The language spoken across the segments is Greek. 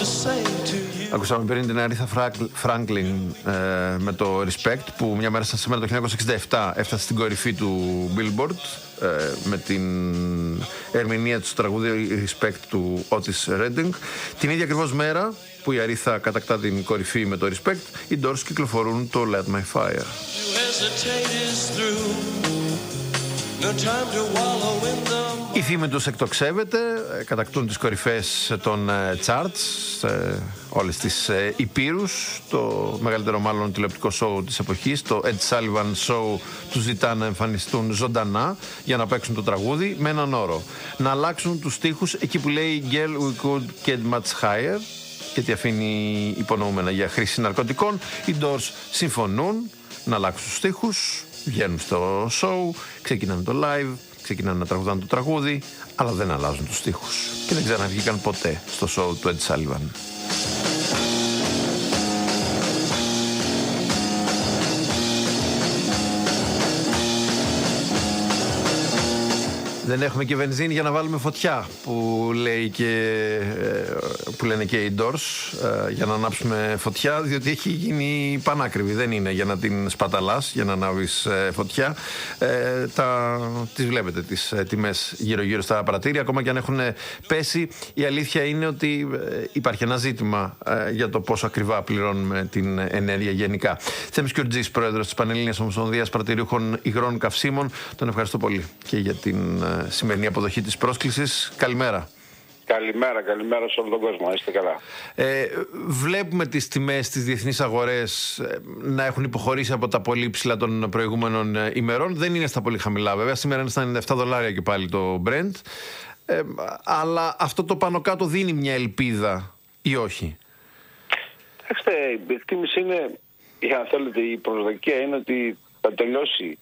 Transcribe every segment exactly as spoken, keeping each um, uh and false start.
Ακούσαμε πριν την Αρίθα Φράγκλιν ε, με το Respect, που μια μέρα σαν σήμερα το χίλια εννιακόσια εξήντα επτά έφτασε στην κορυφή του Billboard ε, με την ερμηνεία του τραγούδι Respect του Otis Redding. Την ίδια ακριβώς μέρα που η Αρίθα κατακτά την κορυφή με το Respect, οι Doors κυκλοφορούν το Light My Fire. Η φήμη τους εκτοξεύεται, κατακτούν τις κορυφές των charts σε όλες τις υπήρους. Το μεγαλύτερο μάλλον τηλεοπτικό σοου της εποχής, το Ed Sullivan Show, τους ζητά να εμφανιστούν ζωντανά για να παίξουν το τραγούδι με έναν όρο: να αλλάξουν τους στίχους εκεί που λέει Girl we could get much higher, γιατί αφήνει υπονοούμενα για χρήση ναρκωτικών. Οι Doors συμφωνούν να αλλάξουν τους στίχους, βγαίνουν στο show, ξεκινάνε το live, ξεκινάνε να τραγουδάνε το τραγούδι, αλλά δεν αλλάζουν τους στίχους και δεν ξαναβγήκαν ποτέ στο show του Ed Sullivan. Δεν έχουμε και βενζίνη για να βάλουμε φωτιά, που, λέει και, που λένε και οι Doors, για να ανάψουμε φωτιά, διότι έχει γίνει πανάκριβη. Δεν είναι για να την σπαταλάς, για να ανάβεις φωτιά. Ε, τα, τις βλέπετε τις τιμές γύρω-γύρω στα πρατήρια, ακόμα και αν έχουν πέσει. Η αλήθεια είναι ότι υπάρχει ένα ζήτημα για το πόσο ακριβά πληρώνουμε την ενέργεια γενικά. Θέμης Κιουρτζής, πρόεδρος της Πανελλήνιας Ομοσπονδίας Πρατηρίουχων Υγρών Καυσίμων. Τον ευχαριστώ πολύ και για την σημερινή αποδοχή της πρόσκλησης. Καλημέρα. Καλημέρα, καλημέρα σε όλο τον κόσμο. Είστε καλά. Ε, βλέπουμε τις τιμές στις διεθνείς αγορές να έχουν υποχωρήσει από τα πολύ ψηλά των προηγούμενων ημερών. Δεν είναι στα πολύ χαμηλά βέβαια. Σήμερα είναι στα ενενήντα επτά δολάρια και πάλι το Brent. Ε, αλλά αυτό το πάνω κάτω δίνει μια ελπίδα ή όχι? Κοιτάξτε, η εκτίμηση είναι, αν θέλετε, η προσδοκία είναι ότι θα τελειώσει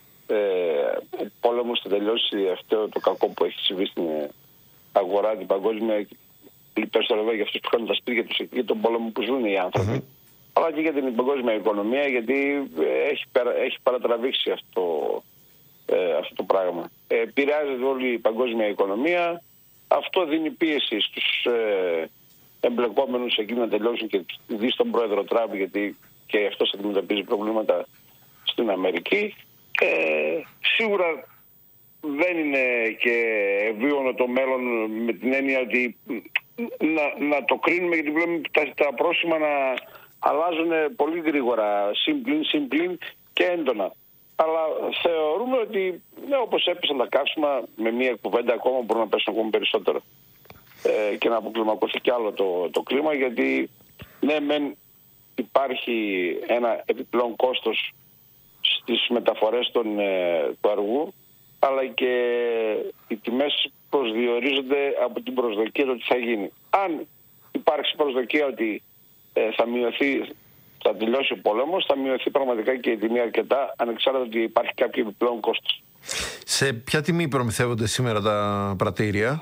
Ε, ο πόλεμος, θα τελειώσει αυτό το κακό που έχει συμβεί στην αγορά, την παγκόσμια. Περισσότερο βέβαια για αυτούς που κάνουν τα σπίτια τους εκεί, τον πόλεμο που ζουν οι άνθρωποι, mm-hmm. αλλά και για την παγκόσμια οικονομία, γιατί έχει, έχει παρατραβήξει αυτό, ε, αυτό το πράγμα. Ε, επηρεάζεται όλη η παγκόσμια οικονομία. Αυτό δίνει πίεση στους ε, εμπλεκόμενους εκεί να τελειώσουν, και δει στον πρόεδρο Τραμπ, γιατί και αυτός αντιμετωπίζει προβλήματα στην Αμερική. Ε, σίγουρα δεν είναι και ευίωνο το μέλλον, με την έννοια ότι να, να το κρίνουμε, γιατί βλέπουμε τα, τα πρόσημα να αλλάζουν πολύ γρήγορα, συμπλήν, συμπλήν και έντονα. Αλλά θεωρούμε ότι ναι, όπως έπεσαν τα καύσιμα, με μία κουβέντα ακόμα μπορούν να πέσουν ακόμα περισσότερο ε, και να αποκλιμακωθεί κι άλλο το, το κλίμα, γιατί ναι μεν υπάρχει ένα επιπλέον κόστος στις μεταφορές των, ε, του αργού, αλλά και οι τιμές προσδιορίζονται από την προσδοκία του τι θα γίνει. Αν υπάρξει προσδοκία ότι ε, θα μειωθεί, θα τελειώσει ο πόλεμος, θα μειωθεί πραγματικά και η τιμή αρκετά, ανεξάρτητα ότι υπάρχει κάποιο επιπλέον κόστος. Σε ποια τιμή προμηθεύονται σήμερα τα πρατήρια?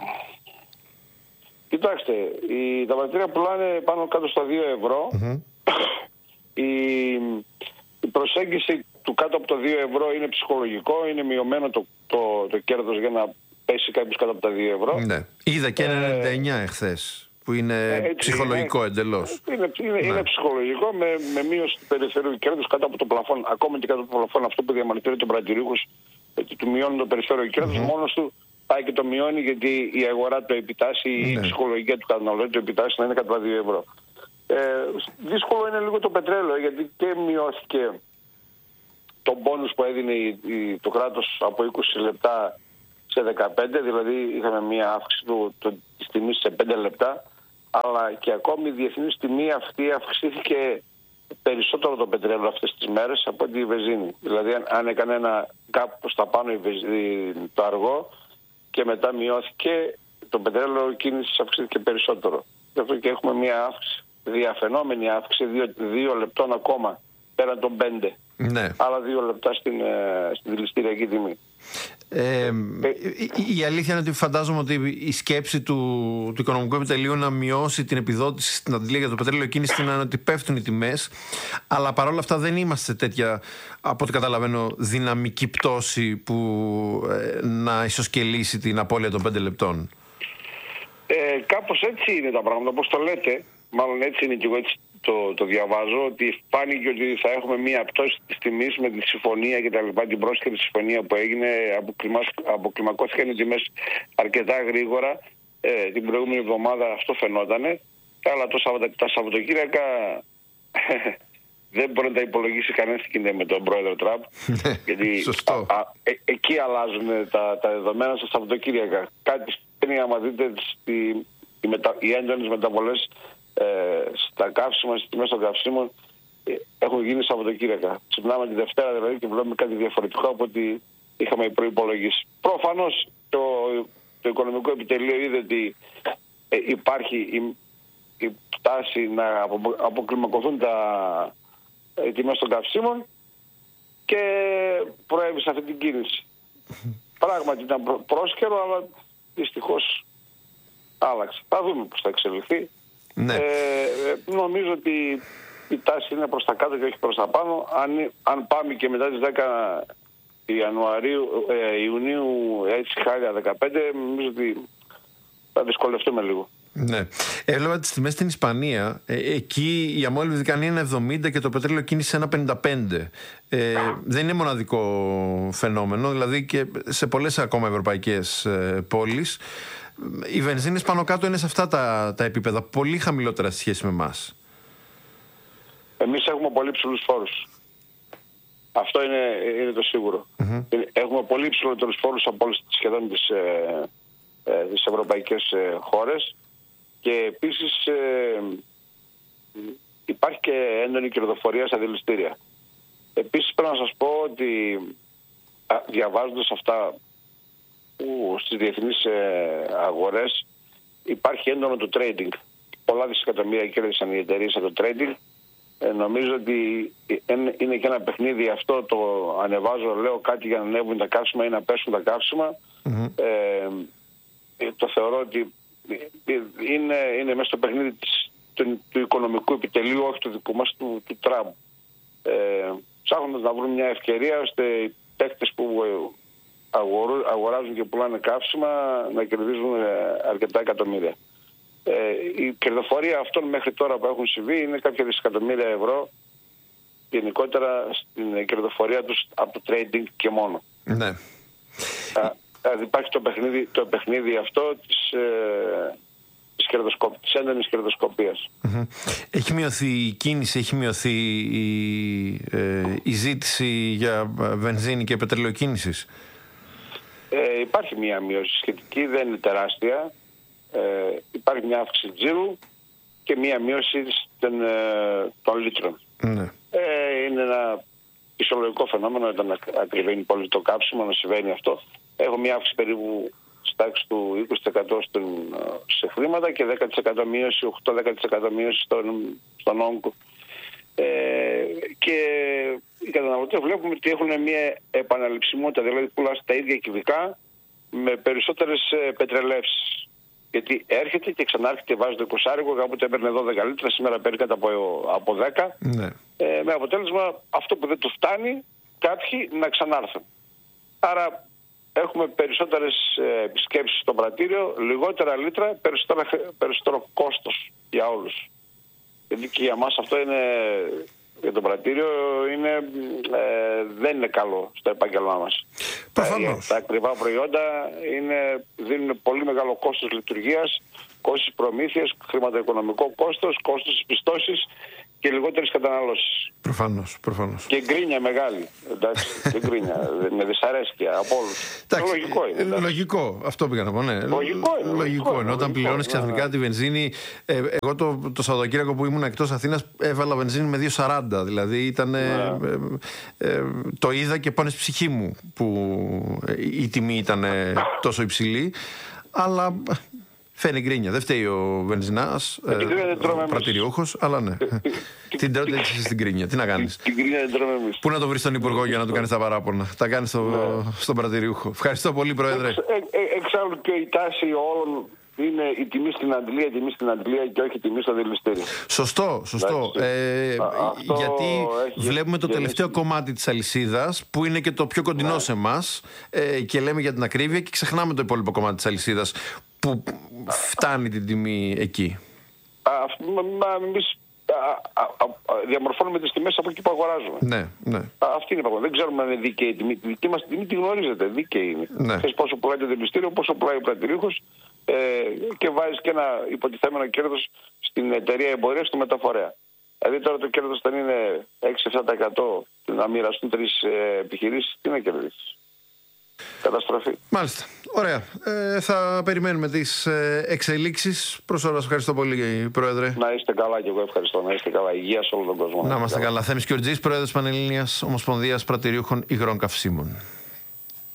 Κοιτάξτε, οι, τα πρατήρια πουλάνε πάνω κάτω στα δύο ευρώ. Mm-hmm. η, η προσέγγιση του κάτω από το δύο ευρώ είναι ψυχολογικό, είναι μειωμένο το, το, το κέρδος για να πέσει κάποιος κάτω από τα δύο ευρώ. Ναι. Είδα και ένα ενενήντα εννιά ε, εχθές, που είναι έτσι, ψυχολογικό είναι, εντελώς. Είναι, είναι, ναι. είναι ψυχολογικό, με, με μείωση του περιφερείου κέρδους κάτω από το πλαφόν. Ακόμα και κάτω από το πλαφόν, αυτό που διαμαρτύρεται τον πρατηρίουχος, ότι του μειώνει το περιφερειο κέρδους, mm-hmm. μόνος του πάει και το μειώνει, γιατί η αγορά το επιτάσσει, ναι. η ψυχολογία του καταναλωτή το επιτάσσει να είναι κατά τα δύο ευρώ. Ε, δύσκολο είναι λίγο το πετρέλαιο, γιατί και μειώθηκε τον πόνους που έδινε το κράτος από είκοσι λεπτά σε δεκαπέντε, δηλαδή είχαμε μια αύξηση του, του, της τιμής σε πέντε λεπτά, αλλά και ακόμη η διεθνής τιμή αυτή αυξήθηκε περισσότερο το πετρέλαιο αυτές τις μέρες από ότι η βενζίνη. Δηλαδή αν, αν έκανε ένα κάπου προς τα πάνω η βενζίνη, το αργό, και μετά μειώθηκε, το πετρέλαιο κίνησης αυξήθηκε περισσότερο. Γι' αυτό και έχουμε μια αύξηση, διαφαινόμενη αύξηση δύο, δύο λεπτών ακόμα πέραν των πέντε. Ναι. Άλλα δύο λεπτά στην, στην δηληστηριακή τιμή. Ε, ε, η, η αλήθεια είναι ότι φαντάζομαι ότι η σκέψη του, του Οικονομικού Επιτελείου να μειώσει την επιδότηση στην αντιλία για το πετρέλαιο εκείνη στην είναι ότι πέφτουν οι τιμές, αλλά παρόλα αυτά δεν είμαστε τέτοια, από ό,τι καταλαβαίνω, δυναμική πτώση που ε, να ισοσκελίσει την απώλεια των πέντε λεπτών. Ε, κάπως έτσι είναι τα πράγματα, όπως το λέτε. Μάλλον έτσι είναι και εγώ έτσι το, το διαβάζω, ότι φάνηκε ότι θα έχουμε μία πτώση της τιμής με τη συμφωνία και τα λοιπά, την πρόσχετη συμφωνία που έγινε, αποκλιμακώθηκαν οι τιμές αρκετά γρήγορα. Ε, την προηγούμενη εβδομάδα αυτό φαινότανε, αλλά το Σαββατα, τα Σαββατοκύριακα δεν μπορεί να τα υπολογίσει κανένας τι γίνεται με τον πρόεδρο Τραμπ. Γιατί α, α, ε, εκεί αλλάζουν τα, τα δεδομένα στα Σαββατοκύριακα. Κάτι πριν, άμα δείτε στη, οι, μετα, οι έντονες μεταβολές ε, στα καύσιμα, στις τιμές των καυσίμων ε, έχουν γίνει Σαββατοκύριακα. Ξυπνάμε τη Δευτέρα δηλαδή και βλέπουμε κάτι διαφορετικό από ό,τι είχαμε προϋπολογίσει. Προφανώς το, το οικονομικό επιτελείο είδε ότι ε, υπάρχει η, η τάση να απο, αποκλιμακωθούν τα οι τιμές των καυσίμων και προέβησε αυτή την κίνηση. Πράγματι ήταν πρόσχερο, αλλά δυστυχώς άλλαξε. Θα δούμε πώς θα εξελιχθεί. Ναι. Ε, νομίζω ότι η τάση είναι προς τα κάτω και όχι προς τα πάνω. Αν, αν πάμε και μετά τις δέκα Ιανουαρίου, ε, Ιουνίου έτσι χάλια δεκαπέντε, νομίζω ότι θα δυσκολευτούμε λίγο. Ναι. Έβλεπα τις τιμές στην Ισπανία. Ε, εκεί η αμόλυβη δεκανή είναι εβδομήντα και το πετρέλαιο κίνησε ένα πενήντα πέντε. Ε, δεν είναι μοναδικό φαινόμενο. Δηλαδή και σε πολλές ακόμα ευρωπαϊκές ε, πόλεις οι βενζίνες πάνω κάτω είναι σε αυτά τα, τα επίπεδα. Πολύ χαμηλότερα σε σχέση με εμάς. Εμείς έχουμε πολύ ψηλούς φόρους. Αυτό είναι, είναι το σίγουρο. Mm-hmm. Έχουμε πολύ ψηλότερους φόρους από όλες σχεδόν τις, ε, ε, τις ευρωπαϊκές ε, χώρες. Και επίσης ε, υπάρχει και έντονη κερδοφορία στα δηληστήρια. Επίσης πρέπει να σας πω ότι α, διαβάζοντας αυτά που στις διεθνείς ε, αγορές υπάρχει έντονο το trading. Πολλά δισεκατομμύρια κέρδισαν οι εταιρείες από το trading. Ε, νομίζω ότι είναι και ένα παιχνίδι αυτό, το ανεβάζω, λέω κάτι για να ανέβουν τα καύσιμα ή να πέσουν τα καύσιμα. Mm-hmm. Ε, ε, το θεωρώ ότι είναι, είναι μέσα στο παιχνίδι της, του, του οικονομικού επιτελείου, όχι του δικού μας, του, του Τραμπ. Ε, ψάχνοντας να βρουν μια ευκαιρία ώστε οι παίκτες που αγορού, αγοράζουν και πουλάνε καύσιμα να κερδίζουν αρκετά εκατομμύρια. Ε, η κερδοφορία αυτών μέχρι τώρα που έχουν συμβεί είναι κάποια δισεκατομμύρια ευρώ γενικότερα στην κερδοφορία τους από το trading και μόνο. Ναι. Δηλαδή υπάρχει το παιχνίδι, το παιχνίδι αυτό της, ε, της, κερδοσκοπ, της έντονης κερδοσκοπίας. Mm-hmm. Έχει μειωθεί η κίνηση, έχει μειωθεί η, ε, η ζήτηση για βενζίνη και πετρελαιοκίνησης. Ε, υπάρχει μια μείωση σχετική, δεν είναι τεράστια. Ε, υπάρχει μια αύξηση τζίρου και μια μείωση των, ε, των λίτρων. Mm-hmm. Ε, είναι ένα φυσιολογικό φαινόμενο όταν ακριβένει πολύ το κάψιμο να συμβαίνει αυτό. Έχω μια αύξηση περίπου στάξη του είκοσι τοις εκατό στον, σε χρήματα και δέκα τοις εκατό μείωση, οκτώ με δέκα τοις εκατό μείωση στον, στον όγκο. Ε, και οι καταναλωτές βλέπουμε ότι έχουν μια επαναληψιμότητα, δηλαδή πουλάς τα ίδια κυβικά με περισσότερες πετρελεύσεις. Γιατί έρχεται και ξανάρχεται, βάζει το εικοσάρικο, κάποτε έπαιρνε δώδεκα λίτρα, σήμερα παίρνει κατά από, από δέκα. Ναι. Ε, με αποτέλεσμα αυτό που δεν του φτάνει, κάποιοι να ξανάρθουν. Άρα έχουμε περισσότερες ε, επισκέψεις στο πρατήριο, λιγότερα λίτρα, περισσότερο, περισσότερο κόστος για όλους. Γιατί και για μας αυτό είναι, για το πρατήριο είναι, ε, δεν είναι καλό στο επάγγελμά μας. Προφανώς. Τα, τα ακριβά προϊόντα είναι, δίνουν πολύ μεγάλο κόστος λειτουργίας, κόστος προμήθειας, χρηματοοικονομικό κόστος, κόστος της πιστώσης και λιγότερες καταναλώσεις. Προφανώς, προφανώς. Και γκρίνια μεγάλη. Εντάξει, και γκρίνια. Με δυσαρέσκεια από όλους. Λογικό είναι. Εντάξει. Λογικό, αυτό πήγα να πω, ναι. Λογικό είναι. Λογικό είναι. Όταν πληρώνεις ξαφνικά ναι. τη βενζίνη. Ε, εγώ το, το Σαββατοκύριακο που ήμουν εκτός Αθήνας έβαλα βενζίνη με δύο σαράντα. Δηλαδή ήταν. Ναι. Ε, ε, ε, το είδα και πάνω στη ψυχή μου που η τιμή ήταν τόσο υψηλή. Αλλά. Φαίνει γκρίνια. Δεν φταίει ο βενζινάς, ε, ο πρατηριούχος, αλλά ναι. Την τρώτε έτσι στην γκρίνια. Τι να κάνεις. Την γκρίνια δεν τρώμε εμείς. Πού να το βρεις τον Υπουργό για να του κάνεις τα παράπονα. Τα κάνεις στο, ναι. στον πρατηριούχο. Ευχαριστώ πολύ, Πρόεδρε. Εξ, ε, ε, εξάλλου και η τάση όλων είναι η τιμή στην Αντλία, η τιμή στην Αντλία και όχι η τιμή στο δηληστήριο. Σωστό, σωστό. Ε, γιατί έχει, βλέπουμε το τελευταίο έχει. κομμάτι της αλυσίδας που είναι και το πιο κοντινό ναι. σε εμάς ε, και λέμε για την ακρίβεια και ξεχνάμε το υπόλοιπο κομμάτι της αλυσίδας που φτάνει την τιμή εκεί. Εμείς διαμορφώνουμε τις τιμές από εκεί που αγοράζουμε. Ναι, ναι. Αυτή είναι η παγωγή. Δεν ξέρουμε αν είναι δίκαιη η τιμή. Τη δική μας τιμή τη γνωρίζετε. Δίκαιη είναι. Ναι. Θες πόσο πουλάει το δηληστήριο, πόσο πουλάει ο πρατηρίχος ε, και βάζεις και ένα υποτιθέμενο κέρδος στην εταιρεία εμπορίας του μεταφορέα. Δηλαδή τώρα το κέρδος θα είναι έξι με επτά τοις εκατό να μοιραστούν τρεις ε, επιχειρήσεις, τι να κερδίσεις. Καταστροφή. Μάλιστα. Ωραία. Ε, θα περιμένουμε τις ε, εξελίξεις. Προς όλα, σας ευχαριστώ πολύ, Πρόεδρε. Να είστε καλά και εγώ ευχαριστώ. Να είστε καλά. Υγεία σε όλο τον κόσμο. Να είμαστε καλά. Θέμης Κιορτζής, Πρόεδρος Πανελλήνιας Ομοσπονδίας Πρατηρίουχων Υγρών Καυσίμων.